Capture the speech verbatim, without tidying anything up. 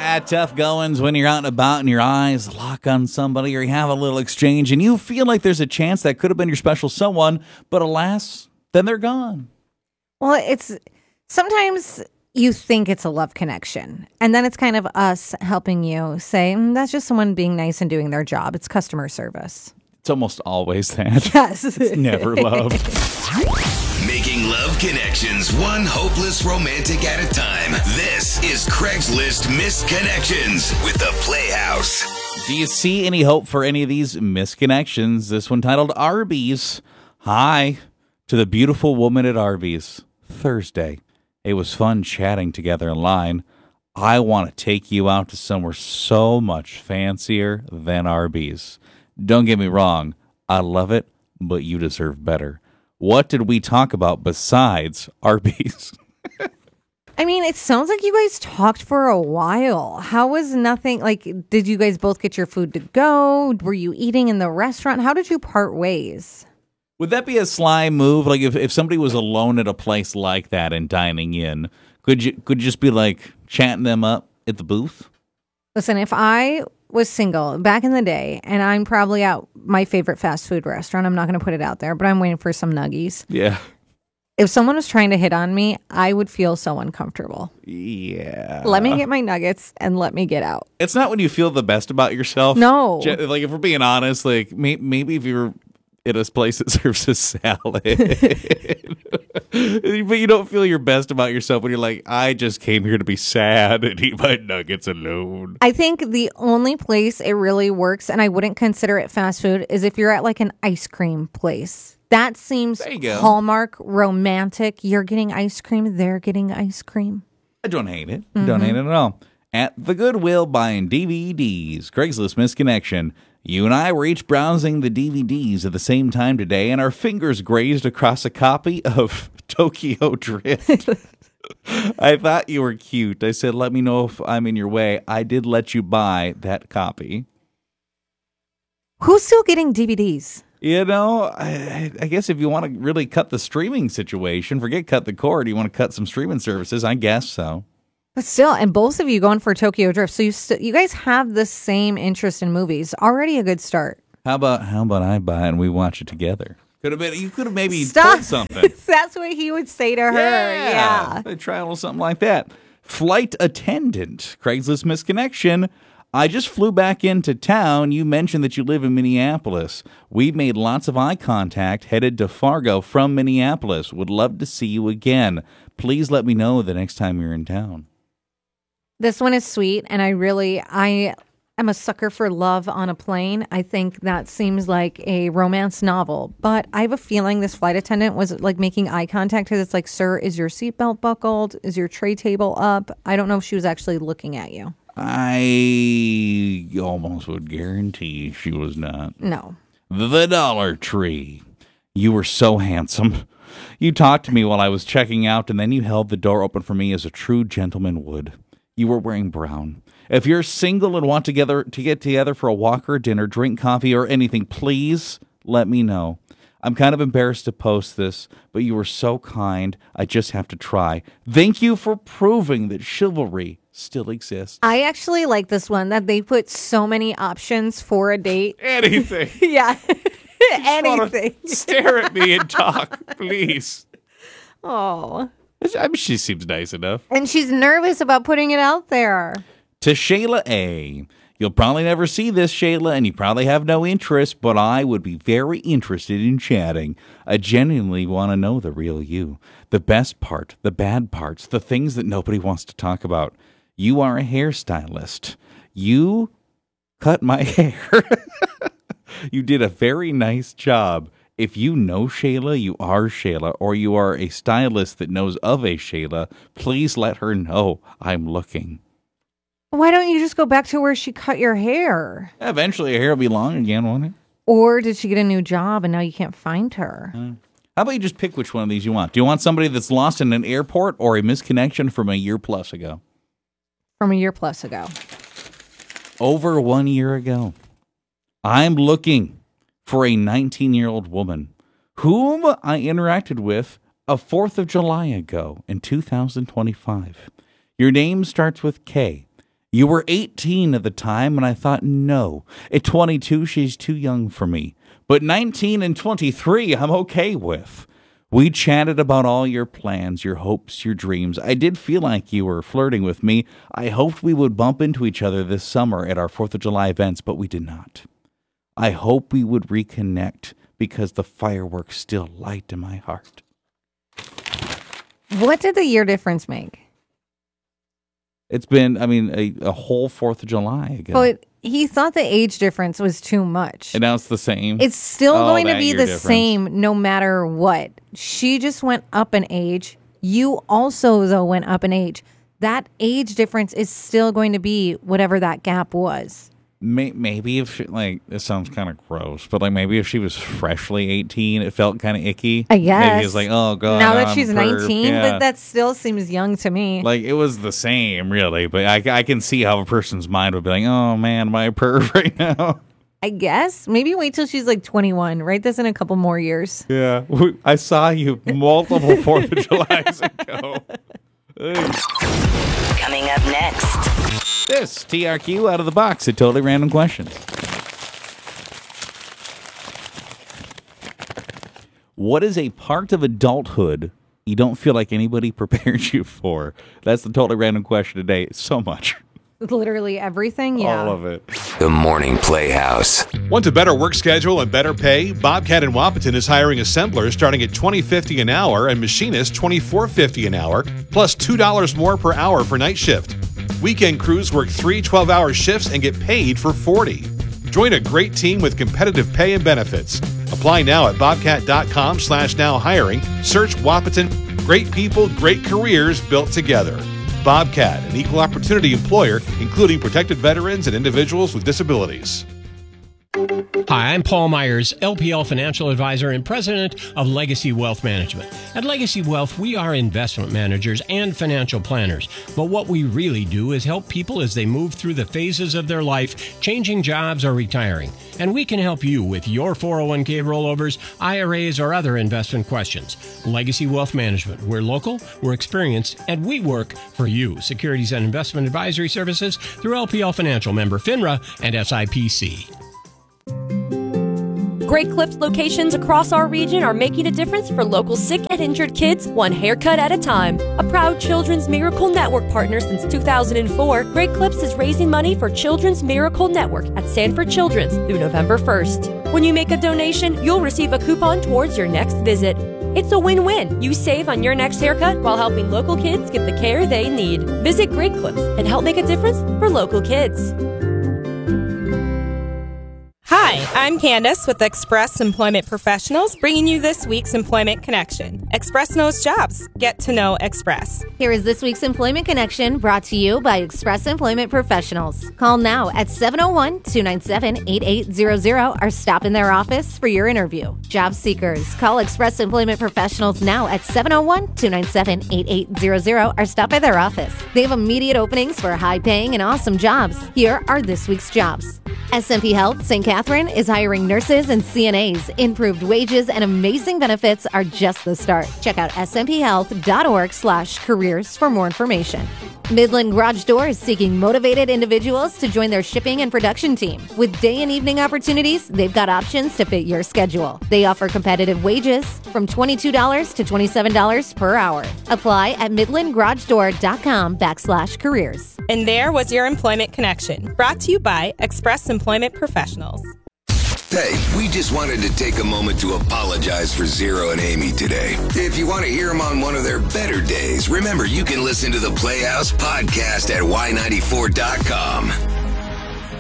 Ah, tough goings when you're out and about and your eyes lock on somebody or you have a little exchange and you feel like there's a chance that could have been your special someone, but alas, then they're gone. Well, it's sometimes you think it's a love connection, and then it's kind of us helping you say, mm, that's just someone being nice and doing their job. It's customer service. It's almost always that. Yes. It's never love. Making love connections one hopeless romantic at a time. This is Craigslist Misconnections with the Playhouse. Do you see any hope for any of these misconnections? This one titled Arby's. Hi to the beautiful woman at Arby's. Thursday. It was fun chatting together in line. I want to take you out to somewhere so much fancier than Arby's. Don't get me wrong. I love it, but you deserve better. What did we talk about besides Arby's? I mean, it sounds like you guys talked for a while. How was nothing, like, did you guys both get your food to go? Were you eating in the restaurant? How did you part ways? Would that be a sly move? Like if, if somebody was alone at a place like that and dining in, could you could you just be like chatting them up at the booth? Listen, if I was single back in the day and I'm probably at my favorite fast food restaurant, I'm not going to put it out there, but I'm waiting for some nuggies. Yeah. If someone was trying to hit on me, I would feel so uncomfortable. Yeah. Let me get my nuggets and let me get out. It's not when you feel the best about yourself. No. Like if we're being honest, like may, maybe if you're at a place that serves a salad, but you don't feel your best about yourself when you're like, I just came here to be sad and eat my nuggets alone. I think the only place it really works, and I wouldn't consider it fast food, is if you're at like an ice cream place. That seems Hallmark romantic. You're getting ice cream, they're getting ice cream. I don't hate it. Mm-hmm. Don't hate it at all. At the Goodwill buying D V Ds, Craigslist Misconnection. You and I were each browsing the D V Ds at the same time today, and our fingers grazed across a copy of Tokyo Drift. I thought you were cute. I said, let me know if I'm in your way. I did let you buy that copy. Who's still getting D V Ds? You know, I, I guess if you want to really cut the streaming situation, forget cut the cord, you want to cut some streaming services, I guess so. But still, and both of you going for Tokyo Drift, so you st- you guys have the same interest in movies. Already a good start. How about how about I buy it and we watch it together? Could have been. You could have maybe Stop. pulled something. That's what he would say to her. Yeah, yeah. try a little something like that. Flight attendant, Craigslist Misconnection. I just flew back into town. You mentioned that you live in Minneapolis. We made lots of eye contact, headed to Fargo from Minneapolis. Would love to see you again. Please let me know the next time you're in town. This one is sweet, and I really, I am a sucker for love on a plane. I think that seems like a romance novel, but I have a feeling this flight attendant was like making eye contact because it's like, sir, is your seatbelt buckled? Is your tray table up? I don't know if she was actually looking at you. I almost would guarantee she was not. No. The Dollar Tree. You were so handsome. You talked to me while I was checking out, and then you held the door open for me as a true gentleman would. You were wearing brown. If you're single and want together to get together for a walk or a dinner, drink coffee, or anything, please let me know. I'm kind of embarrassed to post this, but you were so kind, I just have to try. Thank you for proving that chivalry still exists. I actually like this one, that they put so many options for a date. Anything. Yeah. Anything. Stare at me and talk, please. Oh. I mean, she seems nice enough. And she's nervous about putting it out there. To Shayla A. You'll probably never see this, Shayla, and you probably have no interest, but I would be very interested in chatting. I genuinely want to know the real you. The best part, the bad parts, the things that nobody wants to talk about. You are a hairstylist. You cut my hair. You did a very nice job. If you know Shayla, you are Shayla, or you are a stylist that knows of a Shayla, please let her know I'm looking. Why don't you just go back to where she cut your hair? Eventually, her hair will be long again, won't it? Or did she get a new job and now you can't find her? Uh, how about you just pick which one of these you want? Do you want somebody that's lost in an airport or a misconnection from a year plus ago? From a year plus ago. Over one year ago. I'm looking for a nineteen-year-old woman whom I interacted with a fourth of July ago in two thousand twenty-five. Your name starts with K. You were eighteen at the time, and I thought, no. At twenty-two, she's too young for me. But nineteen and twenty-three, I'm okay with. We chatted about all your plans, your hopes, your dreams. I did feel like you were flirting with me. I hoped we would bump into each other this summer at our fourth of July events, but we did not. I hope we would reconnect because the fireworks still light in my heart. What did the year difference make? It's been, I mean, a, a whole fourth of July ago. But he thought the age difference was too much. And now it's the same? It's still Oh, going to that be year the difference. same no matter what. She just went up in age. You also, though, went up in age. That age difference is still going to be whatever that gap was. May, maybe if, she, like, this sounds kind of gross, but, like, maybe if she was freshly eighteen, it felt kind of icky. I guess. Maybe it's like, oh, God. Now that I'm she's a perv. nineteen, Yeah. but that still seems young to me. Like, it was the same, really, but I, I can see how a person's mind would be like, oh, man, am I a perv right now? I guess. Maybe wait till she's like twenty-one. Write this in a couple more years. Yeah. I saw you multiple fourth of Julys ago. Coming up next. This T R Q out of the box at Totally Random Questions. What is a part of adulthood you don't feel like anybody prepared you for? That's the Totally Random Question today. So much. Literally everything, yeah. All of it. The Morning Playhouse. Want a better work schedule and better pay? Bobcat in Wapaton is hiring assemblers starting at twenty fifty an hour and machinists twenty-four fifty an hour, plus two dollars more per hour for night shift. Weekend crews work three twelve-hour shifts and get paid for forty. Join a great team with competitive pay and benefits. Apply now at bobcat.com slash now hiring. Search Wapaton. Great people, great careers built together. Bobcat, an equal opportunity employer, including protected veterans and individuals with disabilities. Hi, I'm Paul Myers, L P L Financial Advisor and President of Legacy Wealth Management. At Legacy Wealth, we are investment managers and financial planners. But what we really do is help people as they move through the phases of their life, changing jobs or retiring. And we can help you with your four oh one k rollovers, I R As, or other investment questions. Legacy Wealth Management. We're local, we're experienced, and we work for you. Securities and Investment Advisory Services through L P L Financial, member FINRA and S I P C. Great Clips locations across our region are making a difference for local sick and injured kids, one haircut at a time. A proud Children's Miracle Network partner since two thousand four, Great Clips is raising money for Children's Miracle Network at Sanford Children's through November first. When you make a donation, you'll receive a coupon towards your next visit. It's a win-win. You save on your next haircut while helping local kids get the care they need. Visit Great Clips and help make a difference for local kids. Hi, I'm Candace with Express Employment Professionals, bringing you this week's Employment Connection. Express knows jobs. Get to know Express. Here is this week's Employment Connection brought to you by Express Employment Professionals. Call now at seven oh one, two nine seven, eight eight zero zero or stop in their office for your interview. Job seekers, call Express Employment Professionals now at seven oh one, two nine seven, eight eight zero zero or stop by their office. They have immediate openings for high-paying and awesome jobs. Here are this week's jobs. S M P Health Saint Catherine is hiring nurses and C N As. Improved wages and amazing benefits are just the start. Check out smphealth.org slash careers for more information. Midland Garage Door is seeking motivated individuals to join their shipping and production team. With day and evening opportunities, they've got options to fit your schedule. They offer competitive wages from twenty-two dollars to twenty-seven dollars per hour. Apply at midlandgaragedoor.com backslash careers. And there was your Employment Connection, brought to you by Express Employment Professionals. Hey, we just wanted to take a moment to apologize for Zero and Amy today. If you want to hear them on one of their better days, remember you can listen to the Playhouse podcast at y ninety-four dot com.